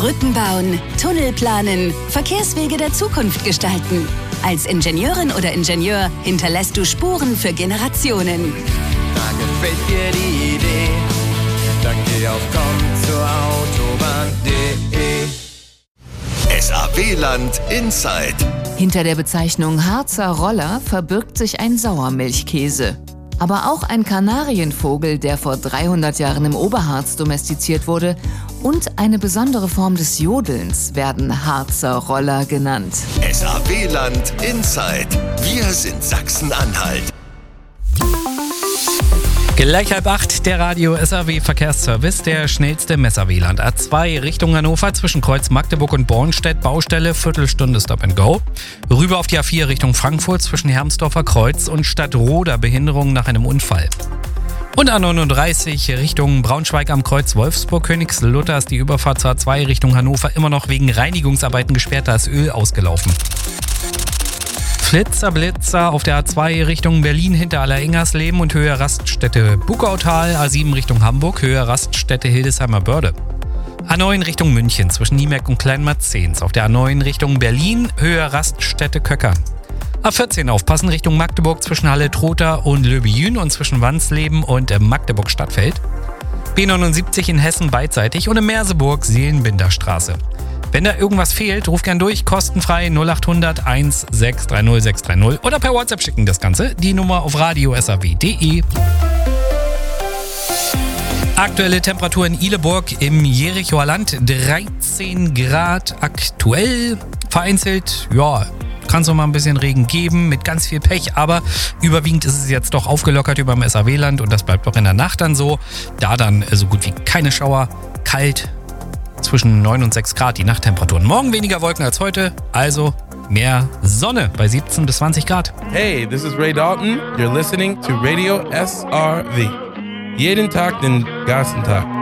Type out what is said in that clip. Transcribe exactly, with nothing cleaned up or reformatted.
Brücken bauen, Tunnel planen, Verkehrswege der Zukunft gestalten. Als Ingenieurin oder Ingenieur hinterlässt du Spuren für Generationen. Da gefällt dir die Idee, dann geh auf komm zur Autobahn punkt de. S A W-Land Inside. Hinter der Bezeichnung Harzer Roller verbirgt sich ein Sauermilchkäse. Aber auch ein Kanarienvogel, der vor dreihundert Jahren im Oberharz domestiziert wurde, und eine besondere Form des Jodelns werden Harzer Roller genannt. S A W-Land Inside. Wir sind Sachsen-Anhalt. Gleich halb acht, der Radio S A W Verkehrsservice, der schnellste im S A W-Land. A zwei Richtung Hannover zwischen Kreuz Magdeburg und Bornstedt, Baustelle, Viertelstunde Stop and Go. Rüber auf die A vier Richtung Frankfurt zwischen Hermsdorfer Kreuz und Stadtroda, Behinderung nach einem Unfall. Und A neununddreißig Richtung Braunschweig am Kreuz Wolfsburg, Königslutter ist die Überfahrt zur A zwei Richtung Hannover immer noch wegen Reinigungsarbeiten gesperrt, da ist Öl ausgelaufen. Flitzer, Blitzer auf der A zwei Richtung Berlin hinter Allerengersleben und Höhe Raststätte Bukautal, A sieben Richtung Hamburg, Höhe Raststätte Hildesheimer Börde. A neun Richtung München zwischen Niemerk und Kleinmarzens, auf der A neun Richtung Berlin, Höhe Raststätte Köckern. A vierzehn aufpassen Richtung Magdeburg zwischen Halle-Trotha und Löbejün und zwischen Wansleben und Magdeburg-Stadtfeld. B neunundsiebzig in Hessen beidseitig und in Merseburg Seelenbinderstraße. Wenn da irgendwas fehlt, ruf gern durch, kostenfrei null acht hundert eins sechs drei null sechs drei null oder per WhatsApp schicken das Ganze. Die Nummer auf radio s a w punkt de. Aktuelle Temperatur in Ihleburg im Jerichoer Land, dreizehn Grad aktuell. Vereinzelt, ja, kann es noch mal ein bisschen Regen geben mit ganz viel Pech, aber überwiegend ist es jetzt doch aufgelockert über dem S A W-Land und das bleibt auch in der Nacht dann so. Da dann so gut wie keine Schauer, kalt, zwischen neun und sechs Grad die Nachttemperaturen. Morgen weniger Wolken als heute, also mehr Sonne bei siebzehn bis zwanzig Grad. Hey, this is Ray Dalton. You're listening to Radio S R V. Jeden Tag den ganzen Tag.